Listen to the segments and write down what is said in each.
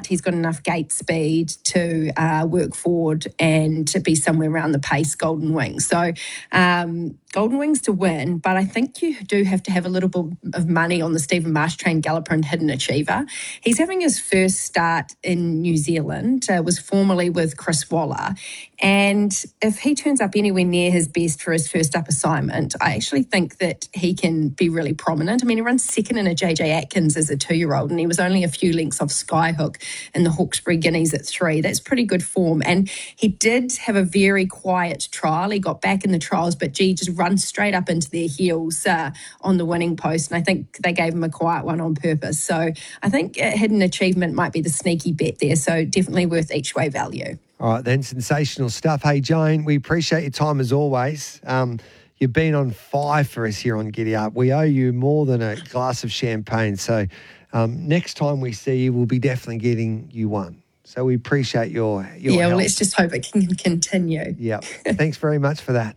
but he's got enough gate speed to work forward and to be somewhere around the pace Golden Wings. So Golden Wings to win, but I think you do have to have a little bit of money on the Stephen Marsh trained galloper and Hidden Achiever. He's having his first start in New Zealand, was formerly with Chris Waller, and if he turns up anywhere near his best for his first up assignment, I actually think that he can be really prominent. I mean, he runs second in a JJ Atkins as a 2-year-old, and he was only a few lengths off Skyhook in the Hawkesbury Guineas at 3. That's pretty good form. And he did have a very quiet trial. He got back in the trials, but just run straight up into their heels on the winning post. And I think they gave him a quiet one on purpose. So I think Hidden Achievement might be the sneaky bet there. So definitely worth each way value. All right, then, sensational stuff. Hey, Jane, we appreciate your time as always. You've been on fire for us here on Giddy Up. We owe you more than a glass of champagne. So next time we see you, we'll be definitely getting you one. So we appreciate your help. Well, let's just hope it can continue. Yeah. Thanks very much for that.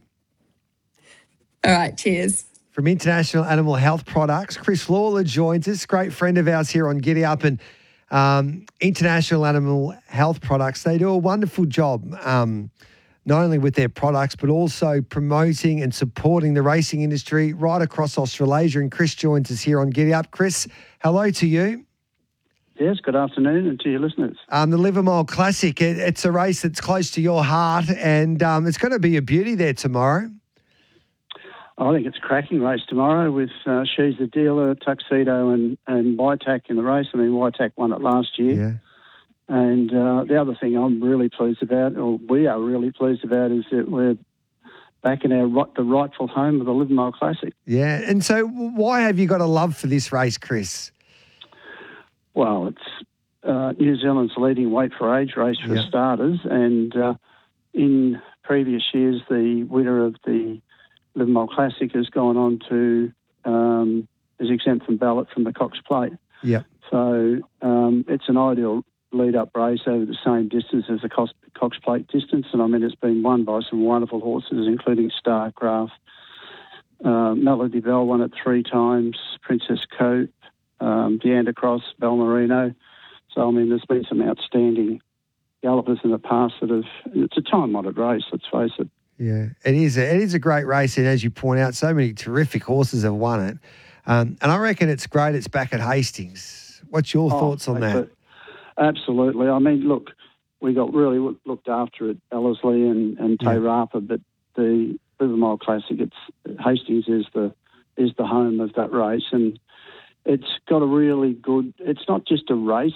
All right, cheers. From International Animal Health Products, Chris Lawler joins us, great friend of ours here on Giddy Up. And International Animal Health Products, they do a wonderful job, not only with their products, but also promoting and supporting the racing industry right across Australasia. And Chris joins us here on Giddy Up. Chris, hello to you. Yes, good afternoon, and to your listeners. The Livermore Classic, it's a race that's close to your heart, and it's going to be a beauty there tomorrow. I think it's a cracking race tomorrow with She's the Dealer, Tuxedo and Waitak in the race. I mean, Waitak won it last year. Yeah. And the other thing I'm really pleased about, or we are really pleased about, is that we're back in the rightful home of the Livermore Classic. Yeah, and so why have you got a love for this race, Chris? Well, it's New Zealand's leading weight for age race for starters, and in previous years, the winner of the Livermore Classic has gone on to is exempt from ballot from the Cox Plate. Yeah. So it's an ideal lead-up race over the same distance as the Cox Plate distance, and I mean it's been won by some wonderful horses, including Starcraft. Melody Bell won it 3 times. Princess Cope, Deander Cross, Belmarino. So I mean, there's been some outstanding gallopers in the past that have. It's a time-honoured race. Let's face it. Yeah, it is a great race, and as you point out, so many terrific horses have won it. And I reckon it's great it's back at Hastings. What's your thoughts on that? Absolutely. I mean, look, we got really looked after at Ellerslie and Te Rapa, but the Livermore Classic, Hastings is the home of that race, and it's got a really good. It's not just a race;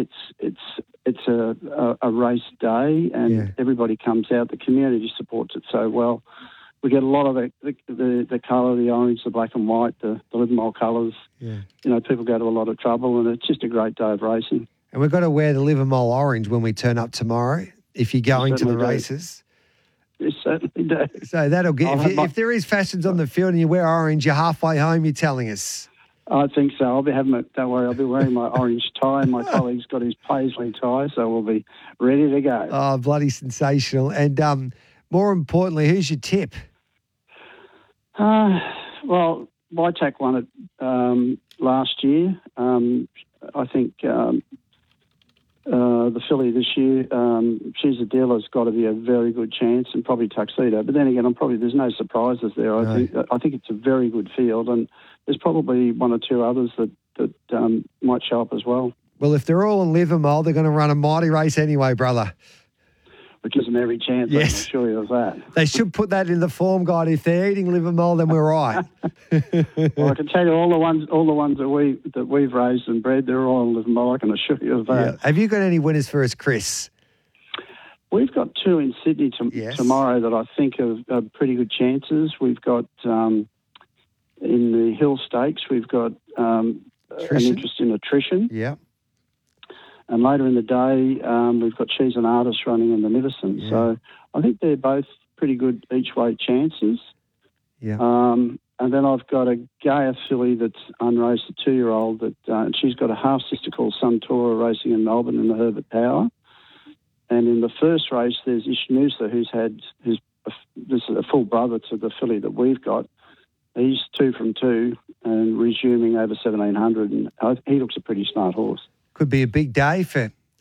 it's a race day, and everybody comes out. The community supports it so well. We get a lot of the colour, the orange, the black and white, the Livermore colours. Yeah. You know, people go to a lot of trouble, and it's just a great day of racing. And we've got to wear the Livermore orange when we turn up tomorrow if you're going to the races. You certainly do. So that'll get. If there is fashions on the field and you wear orange, you're halfway home, you're telling us. I think so. I'll be having it. Don't worry. I'll be wearing my orange tie, and my colleague's got his paisley tie, so we'll be ready to go. Oh, bloody sensational! And more importantly, who's your tip? Well, Waitak won it last year. I think the filly this year, She's a Dealer's got to be a very good chance, and probably Tuxedo. But then again, there's no surprises there. I think it's a very good field, and there's probably 1 or 2 others that might show up as well. Well, if they're all in Livermore, they're going to run a mighty race anyway, brother. Which isn't every chance, yes. I can assure you of that. They should put that in the form guide. If they're eating Livermore, then we're right. Well, I can tell you all the ones that we've raised and bred, they're all in Livermore. I can assure you of that. Yeah. Have you got any winners for us, Chris? We've got 2 in Sydney tomorrow that I think are pretty good chances. We've got in the Hill Stakes, we've got an interest in Attrition. Yeah. And later in the day, we've got She's an Artist running in the Niverson. Yeah. So I think they're both pretty good each-way chances. Yeah. And then I've got a Gaia filly that's unraced, a 2-year-old, and she's got a half-sister called Suntora racing in Melbourne in the Herbert Power. And in the first race, there's Ishnusa, this is a full brother to the filly that we've got. He's 2 from 2 and resuming over 1,700, and he looks a pretty smart horse. Could be a big day for